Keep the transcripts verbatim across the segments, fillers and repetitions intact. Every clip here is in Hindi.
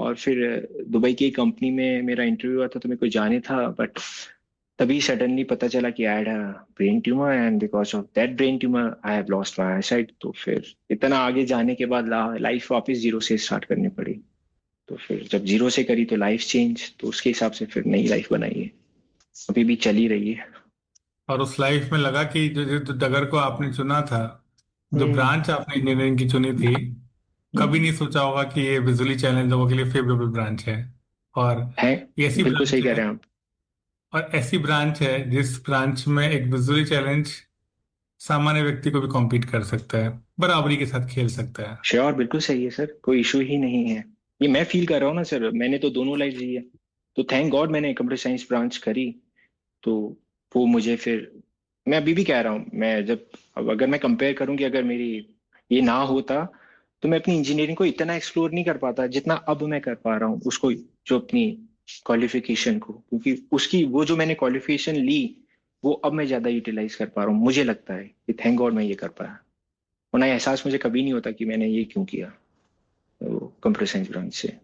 और फिर दुबई की एक कंपनी में मेरा इंटरव्यू हुआ था, तो मेरे को जाने था, बट तभी सडनली पता चला कि I had a brain tumour, and because of that brain tumour I have lost my eyesight. तो फिर इतना आगे जाने के बाद लाइफ वापस जीरो से स्टार्ट करनी पड़ी। तो फिर जब जीरो से करी तो लाइफ चेंज, तो उसके हिसाब से फिर नई लाइफ बनाई है, अभी भी चली रही है। और उस लाइफ में लगा कि जो जो डगर को आपने चुना था, जो हम्म। ब्रांच आपने इंजीनियरिंग की चुनी थी, कभी हम्म। नहीं सोचा होगा कि ये विजुअली चैलेंज लोगों के लिए फेवरेबल ब्रांच है। और है। ये ऐसी बिल्कुल ब्रांच सही कह है, रहे हैं आप। और ऐसी ब्रांच है जिस ब्रांच में एक विजुअली चैलेंज सामान्य व्यक्ति को भी कॉम्पीट कर सकता है, बराबरी के साथ खेल सकता है। श्योर, बिल्कुल सही है सर, कोई इशू ही नहीं है। ये मैं फील कर रहा हूँ ना सर, मैंने तो दोनों लाइफ जी है। तो थैंक गॉड मैंने कंप्यूटर साइंस ब्रांच करी। तो वो मुझे फिर, मैं अभी भी कह रहा हूँ, मैं जब, अब अगर मैं कंपेयर करूँ कि अगर मेरी ये ना होता, तो मैं अपनी इंजीनियरिंग को इतना एक्सप्लोर नहीं कर पाता जितना अब मैं कर पा रहा हूँ उसको, जो अपनी क्वालिफिकेशन को, क्योंकि उसकी वो जो मैंने क्वालिफिकेशन ली, वो अब मैं ज्यादा यूटिलाइज कर पा रहा हूँ, मुझे लगता है कि थैंक गॉड मैं ये कर पाया। वरना एहसास मुझे कभी नहीं होता कि मैंने ये क्यों किया, तो कंप्यूटर साइंस ब्रांच से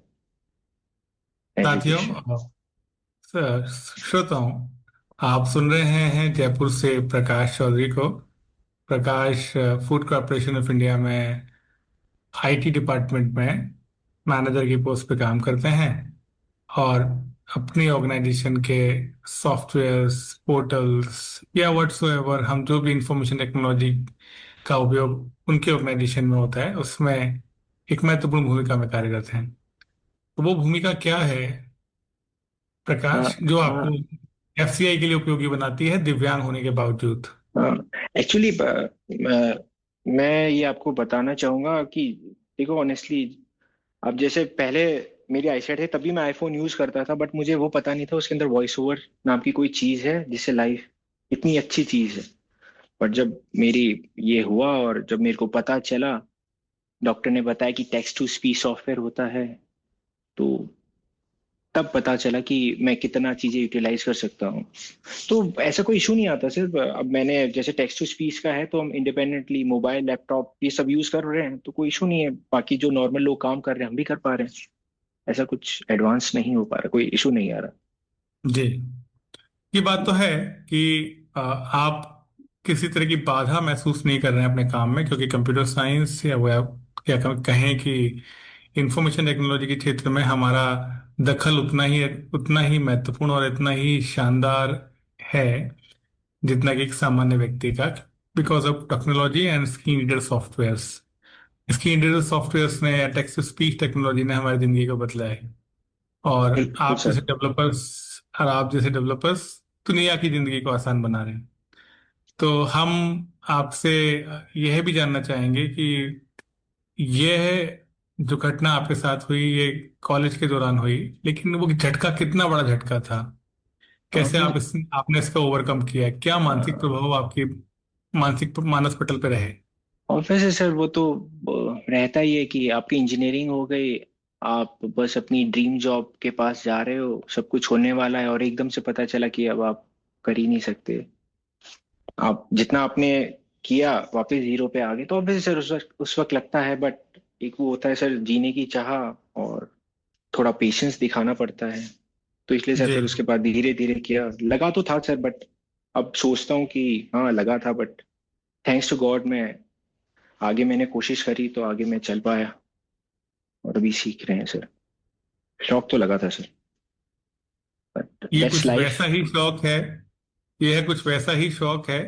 साथियों, एजुकेशन। सर, श्रोताओं, आप सुन रहे हैं जयपुर से प्रकाश चौधरी को। प्रकाश फूड कॉरपोरेशन ऑफ इंडिया में आईटी डिपार्टमेंट में मैनेजर की पोस्ट पे काम करते हैं। और अपनी ऑर्गेनाइजेशन के सॉफ्टवेयर्स, पोर्टल्स या व्हाट्सोएवर, हम जो भी इंफॉर्मेशन टेक्नोलॉजी का उपयोग उनके ऑर्गेनाइजेशन में होता है, उसमें एक महत्वपूर्ण भूमिका में कार्यरत हैं। तो वो भूमिका क्या है, प्रकाश, जो आपको एफसीआई के लिए उपयोगी बनाती है दिव्यांग होने के बावजूद? एक्चुअली मैं ये आपको बताना चाहूंगा कि देखो ऑनेस्टली, अब जैसे पहले मेरी आईसाइट है तभी मैं आईफोन यूज करता था, बट मुझे वो पता नहीं था उसके अंदर वॉइस ओवर नाम की कोई चीज है जिससे लाइफ इतनी अच्छी चीज है। बट जब मेरी ये हुआ और जब मेरे को पता चला, डॉक्टर ने बताया कि टेक्स्ट टू स्पीच सॉफ्टवेयर होता है, तो तब पता चला कि मैं कितना चीजें यूटिलाइज कर सकता हूँ। तो ऐसा कोई इशू नहीं आता सिर्फ, अब मैंने जैसे टेक्स्ट टू स्पीच का है तो हम इंडिपेंडेंटली मोबाइल लैपटॉप ये सब यूज कर रहे हैं, तो कोई इशू नहीं है, बाकी जो नॉर्मल लोग काम कर रहे हैं हम भी कर पा रहे हैं। ऐसा कुछ एडवांस नहीं हो पा रहा, कोई इशू नहीं आ रहा। जी, ये बात तो है कि आ, आप किसी तरह की बाधा महसूस नहीं कर रहे हैं अपने काम में, क्योंकि कंप्यूटर साइंस या वो या कह- कहें कि इंफॉर्मेशन टेक्नोलॉजी के क्षेत्र में हमारा दखल उतना ही उतना ही महत्वपूर्ण और इतना ही शानदार है जितना कि एक सामान्य व्यक्ति का, बिकॉज ऑफ टेक्नोलॉजी एंड इसकी इंडिविजुअल सॉफ्टवेयर्स। इसकी इंडिविजुअल सॉफ्टवेयर्स ने या टेक्स्ट टू स्पीच टेक्नोलॉजी ने हमारी जिंदगी को बदला है। और बिल्कुल आप जैसे सर। डेवलपर्स और आप जैसे डेवलपर्स दुनिया की जिंदगी को आसान बना रहे हैं। तो हम आपसे यह भी जानना चाहेंगे कि यह जो घटना आपके साथ हुई, ये कॉलेज के दौरान हुई, लेकिन वो झटका कितना बड़ा झटका था? कैसे ऑब्वियस आप इस आपने इसका ओवरकम किया? क्या मानसिक प्रभाव आपकी मानसिक मानस पटल पे रहे? ऑब्वियस है सर, वो तो वो रहता ही है कि आपकी इंजीनियरिंग हो गई, आप बस अपनी ड्रीम जॉब के पास जा रहे हो, सब कुछ होने वाला है, और एकदम से पता चला कि अब आप कर ही नहीं सकते। आप जितना आपने किया वापस जीरो पे आ गए, तो ऑब्वियसली सर उस वक्त उस वक्त लगता है, बट एक वो होता है सर जीने की चाह, और थोड़ा पेशेंस दिखाना पड़ता है। तो इसलिए सर जी, फिर उसके बाद धीरे धीरे किया, लगा तो था सर, बट अब सोचता हूँ कि हाँ लगा था, बट थैंक्स टू गॉड मैं आगे मैंने कोशिश करी तो आगे मैं चल पाया, और अभी सीख रहे हैं सर। शौक तो लगा था सर, बट ये दैट्स कुछ लाइफ। वैसा ही शौक है, यह कुछ वैसा ही शौक है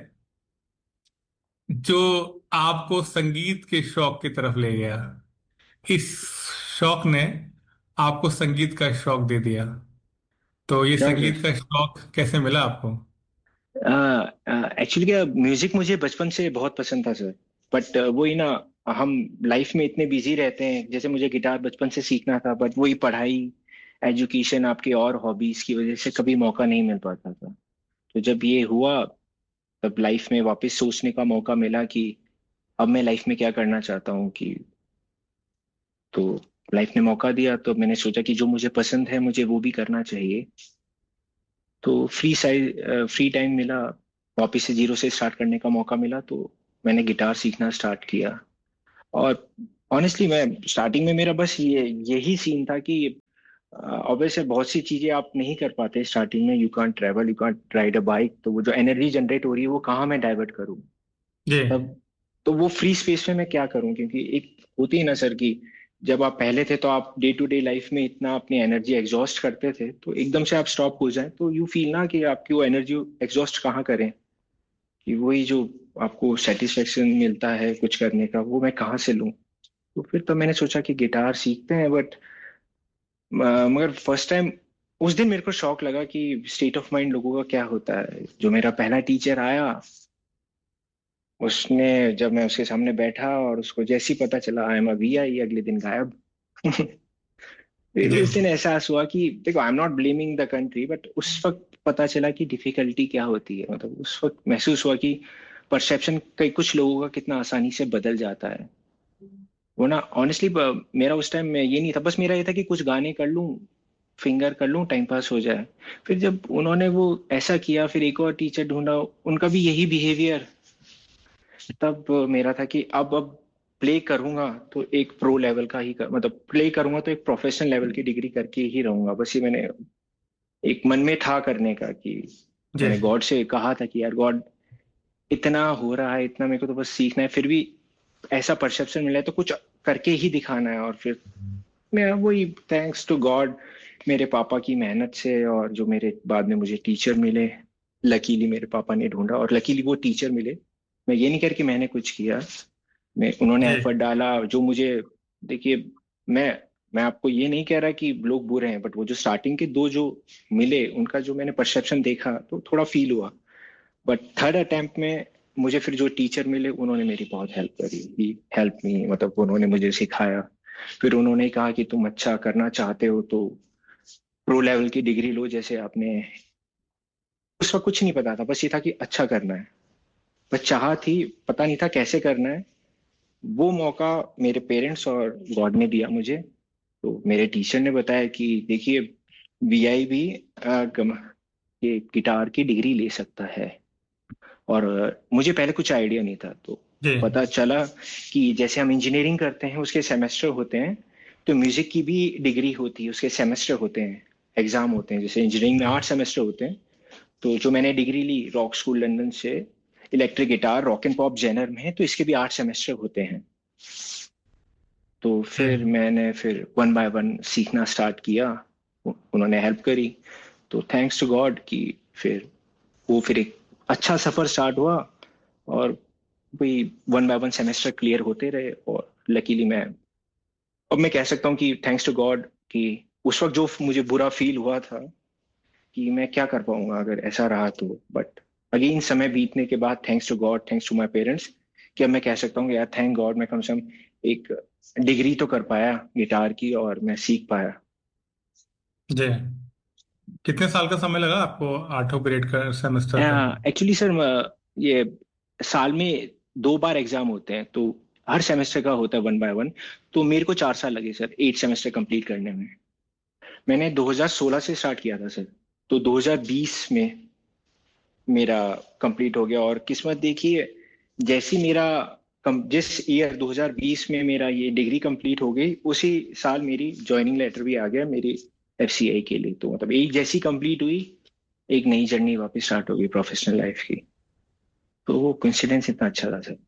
जो आपको संगीत के शौक की तरफ ले गया। इस शौक ने आपको संगीत का शौक दे दिया। तो ये श्योर संगीत सर। का शौक कैसे मिला आपको? एक्चुअली क्या, म्यूजिक मुझे बचपन से बहुत पसंद था सर, बट वही ना, हम लाइफ में इतने बिजी रहते हैं, जैसे मुझे गिटार बचपन से सीखना था, बट वही पढ़ाई, एजुकेशन, आपके और हॉबीज की वजह से कभी मौका नहीं मिल पाता था। तो जब ये हुआ, तब लाइफ में वापस सोचने का मौका मिला कि अब मैं लाइफ में क्या करना चाहता हूँ कि, तो लाइफ ने मौका दिया, तो मैंने सोचा कि जो मुझे पसंद है मुझे वो भी करना चाहिए। तो फ्री साइड फ्री टाइम मिला, वापस से जीरो से स्टार्ट करने का मौका मिला, तो मैंने गिटार सीखना स्टार्ट किया। और ऑनेस्टली मैं स्टार्टिंग में मेरा बस ये यही सीन था कि ऑब्वियसली बहुत सी चीजें आप नहीं कर पाते स्टार्टिंग में। You can't travel, you can't ride a bike, तो वो जो एनर्जी जनरेट हो रही है वो कहाँ मैं डाइवर्ट करूँ जी तब। तो वो फ्री स्पेस में मैं क्या करूँ, क्योंकि एक होती है ना सर कि जब आप पहले थे तो आप डे टू डे लाइफ में इतना अपनी एनर्जी एग्जॉस्ट करते थे, तो एकदम से आप स्टॉप हो जाए तो यू फील ना कि आपकी वो एनर्जी एग्जॉस्ट कहाँ करें, कि वही जो आपको सेटिस्फेक्शन मिलता है कुछ करने का वो मैं कहाँ से लूँ। तो फिर तो मैंने सोचा कि गिटार सीखते हैं, बट मगर फर्स्ट टाइम उस दिन मेरे को शौक लगा कि स्टेट ऑफ माइंड लोगों का क्या होता है। जो मेरा पहला टीचर आया, उसने जब मैं उसके सामने बैठा और उसको जैसे ही पता चला आई एम अ वी आई, अगले दिन गायब। फिर जी उस दिन एहसास हुआ कि देखो, I am not blaming the country, but उस वक्त पता चला कि डिफिकल्टी क्या होती है। मतलब उस वक्त महसूस हुआ कि परसेप्शन कई कुछ लोगों का कितना आसानी से बदल जाता है। वो ना ऑनेस्टली मेरा उस टाइम में ये नहीं था, बस मेरा ये था कि कुछ गाने कर लूं, फिंगर कर लूं, टाइम पास हो जाए। फिर जब उन्होंने वो ऐसा किया, फिर एक और टीचर ढूंढा, उनका भी यही बिहेवियर, तब मेरा था कि अब अब प्ले करूंगा तो एक प्रो लेवल का ही कर, मतलब प्ले करूंगा तो एक प्रोफेशनल लेवल की डिग्री करके ही रहूंगा। बस ये मैंने एक मन में था करने का कि जी मैंने गॉड से कहा था कि यार गॉड, इतना हो रहा है, इतना मेरे को तो बस सीखना है, फिर भी ऐसा परसेप्शन मिला है तो कुछ करके ही दिखाना है। और फिर मैं वही थैंक्स टू गॉड, मेरे पापा की मेहनत से और जो मेरे बाद में मुझे टीचर मिले, लकीली मेरे पापा ने ढूंढा और लकीली वो टीचर मिले। मैं ये नहीं कर कि मैंने कुछ किया, मैं उन्होंने जी एफर्ट डाला जो मुझे। देखिए, मैं मैं आपको ये नहीं कह रहा कि लोग बुरे हैं, बट वो जो स्टार्टिंग के दो जो मिले उनका जो मैंने परसेप्शन देखा तो थोड़ा फील हुआ। बट थर्ड अटेम्प्ट में मुझे फिर जो टीचर मिले उन्होंने मेरी बहुत हेल्प करी, ही हेल्प मी, मतलब उन्होंने मुझे सिखाया। फिर उन्होंने कहा कि तुम अच्छा करना चाहते हो तो प्रो लेवल की डिग्री लो, जैसे आपने। उस वक्त कुछ नहीं पता था, बस ये था कि अच्छा करना है, बस चाह थी, पता नहीं था कैसे करना है। वो मौका मेरे पेरेंट्स और गॉड ने दिया मुझे। तो मेरे टीचर ने बताया कि देखिए, वी आई भी अ, गम- ये गिटार की डिग्री ले सकता है। और अ, मुझे पहले कुछ आइडिया नहीं था, तो जी पता चला कि जैसे हम इंजीनियरिंग करते हैं उसके सेमेस्टर होते हैं, तो म्यूजिक की भी डिग्री होती है, उसके सेमेस्टर होते हैं, एग्जाम होते हैं। जैसे इंजीनियरिंग में आठ सेमेस्टर होते हैं, तो जो मैंने डिग्री ली रॉक स्कूल लंदन से, electric guitar rock and pop Jenner में है, तो इसके भी आठ सेमेस्टर होते हैं। तो जी फिर मैंने फिर वन बाय वन सीखना स्टार्ट किया, उ- उन्होंने हेल्प करी। तो थैंक्स टू गॉड कि फिर वो फिर एक अच्छा सफर स्टार्ट हुआ। और वही one by one semester clear होते रहे, और लकीली मैं, अब मैं कह सकता हूँ कि थैंक्स टू गॉड कि उस वक्त जो मुझे बुरा फील हुआ था कि मैं क्या कर पाऊंगा अगर ऐसा रहा तो, बट अगेन समय बीतने के बाद thanks to God, thanks to my parents, कि अब मैं कह सकता हूँ कि यार थैंक गॉड मैं कम से कम एक डिग्री तो कर पाया गिटार की, और मैं सीख पाया। जी। कितने साल का समय लगा आपको आठों पीरियड का सेमेस्टर का? एक्चुअली सर, ये साल में दो बार एग्जाम होते हैं, तो हर सेमेस्टर का होता है वन बाय वन। तो मेरे को चार साल लगे सर एट सेमेस्टर कंप्लीट करने में। मैंने दो हज़ार सोलह से स्टार्ट किया था सर, तो दो हज़ार बीस में मेरा कंप्लीट हो गया। और किस्मत देखिए, जैसी मेरा कम, जिस ईयर दो हज़ार बीस में मेरा ये डिग्री कंप्लीट हो गई, उसी साल मेरी ज्वाइनिंग लेटर भी आ गया मेरी एफ सी आई के लिए। तो मतलब एक जैसी कंप्लीट हुई, एक नई जर्नी वापस स्टार्ट हो गई प्रोफेशनल लाइफ की। तो वो कोइंसिडेंस इतना अच्छा था सर।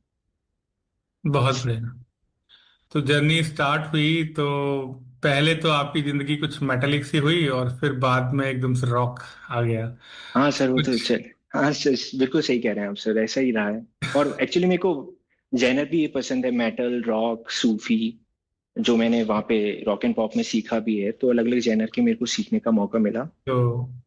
बहुत बढ़िया। तो जर्नी स्टार्ट हुई तो पहले तो आपकी जिंदगी कुछ मेटालिक सी हुई और फिर बाद में एकदम से रॉक आ गया हाँ सर, वो तो कुछ। चल, हाँ सर, बिल्कुल सही कह रहे हैं आप सर, ऐसा ही रहा है। और एक्चुअली मेरे को जैनर भी ये पसंद है, मेटल, रॉक, सूफी, जो मैंने वहाँ पे रॉक एंड पॉप में सीखा भी है, तो अलग अलग जैनर के मेरे को सीखने का मौका मिला। तो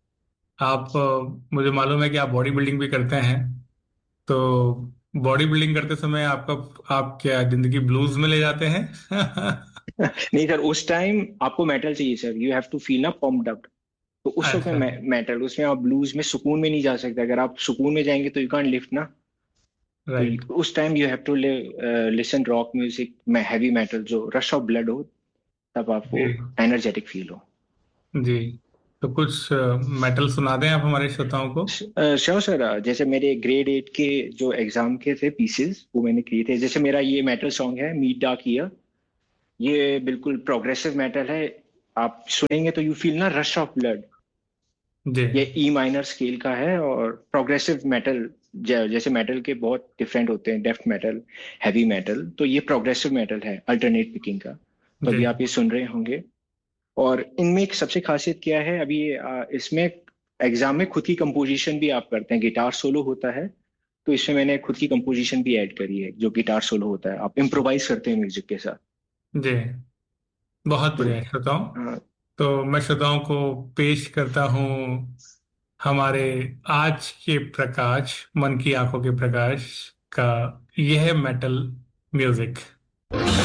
आप अ, मुझे मालूम है कि आप बॉडी बिल्डिंग भी करते हैं। तो बॉडी बिल्डिंग करते समय आपका आप क्या जिंदगी ब्लूज में ले जाते हैं? नहीं सर, उस टाइम आपको मेटल चाहिए sir, you have to feel ना पम्प्ड अप। तो उस वक्त अच्छा। में मेटल, उसमें आप ब्लूज में सुकून में नहीं जा सकते। अगर आप सुकून में जाएंगे तो यू कांट लिफ्ट ना। तो राइट। उस time you have to listen rock music में, हैवी मेटल जो रश ऑफ ब्लड हो, तब आपको जी एनर्जेटिक फील हो। जी। तो कुछ मेटल सुना दें आप हमारे श्रोताओं को। श्योर सर, जैसे मेरे ग्रेड एट के जो एग्जाम के थे पीसेस वो मैंने किए थे। जैसे मेरा ये मेटल सॉन्ग है मीट डार्क ईयर, ये बिल्कुल प्रोग्रेसिव मेटल है। आप सुनेंगे तो यू फील ना रश ऑफ ब्लड। जी ये ई माइनर स्केल का है और प्रोग्रेसिव मेटल, जैसे मेटल के बहुत डिफरेंट होते हैं, डेथ मेटल, हैवी मेटल, तो ये प्रोग्रेसिव मेटल है अल्टरनेट पिकिंग का। तो जी अभी आप ये सुन रहे होंगे। और इनमें एक सबसे खासियत क्या है, अभी आ, इसमें एग्जाम में खुद की कंपोजिशन भी आप करते हैं, गिटार सोलो होता है। तो इसमें मैंने खुद की कंपोजिशन भी ऐड करी है, जो गिटार सोलो होता है, आप इम्प्रोवाइज करते हैं म्यूजिक के साथ। जी। बहुत तो बढ़िया श्रोताओं। हाँ, तो मैं श्रोताओं को पेश करता हूँ हमारे आज के प्रकाश, मन की आंखों के प्रकाश का यह मेटल म्यूजिक।